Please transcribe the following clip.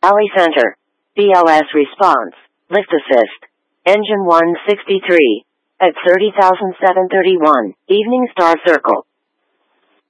Alley Center. BLS response. Lift assist. Engine 163. At 30,731. Evening star circle.